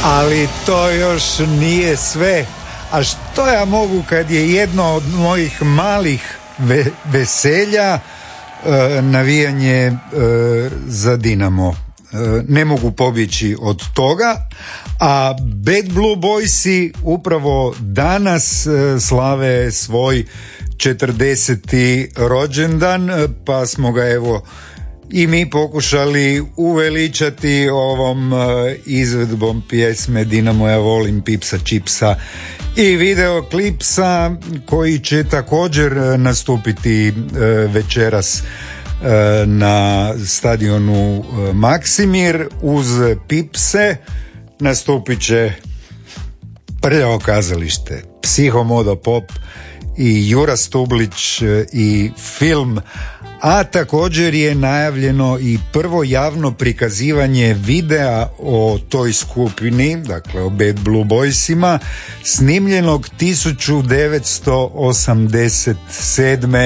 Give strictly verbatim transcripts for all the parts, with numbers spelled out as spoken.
Ali to još nije sve. A što ja mogu kad je jedno od mojih malih ve- veselja e, navijanje e, za Dinamo. E, ne mogu pobjeći od toga, a Bad Blue Boysi upravo danas e, slave svoj četrdeseti rođendan, pa smo ga evo i mi pokušali uveličati ovom uh, izvedbom pjesme Dinamo ja volim Pipsa Čipsa i videoklipsa koji će također nastupiti uh, večeras uh, na stadionu uh, Maksimir. Uz Pipse nastupit će Prljavo kazalište, Psihomodo Pop i Jura Stublić uh, i film. A također je najavljeno i prvo javno prikazivanje videa o toj skupini, dakle o Bad Blue Boysima, snimljenog tisuću devetsto osamdeset sedme.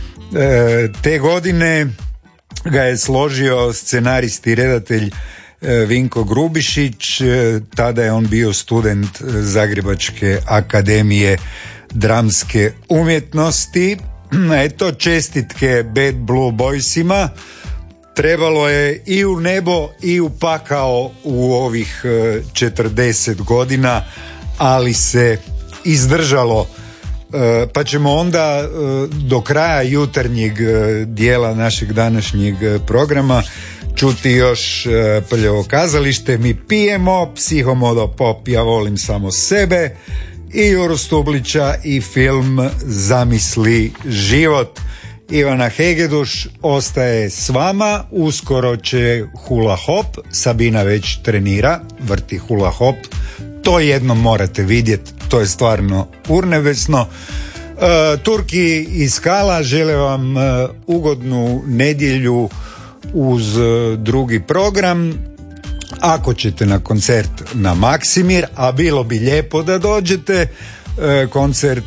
E, te godine ga je složio scenarist i redatelj e, Vinko Grubišić. E, tada je on bio student Zagrebačke akademije dramske umjetnosti. Eto, čestitke Bad Blue Boysima. Trebalo je i u nebo i u pakao u ovih četrdeset godina, ali se izdržalo. Pa ćemo onda do kraja jutarnjeg dijela našeg današnjeg programa čuti još Prljavo kazalište, Mi pijemo, Psihomodo Pop, Ja volim samo sebe i Juru Stublića i film Zamisli život. Ivana Hegeduš ostaje s vama, uskoro će hula hop, Sabina već trenira, vrti hula hop, to jednom morate vidjeti, to je stvarno urnebesno. E, Turki iz Skala žele vam e, ugodnu nedjelju uz e, drugi program. Ako ćete na koncert na Maksimir, a bilo bi lijepo da dođete, koncert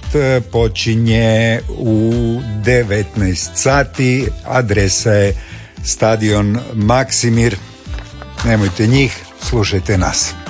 počinje u devetnaest sati, adresa je stadion Maksimir. Nemojte njih, slušajte nas.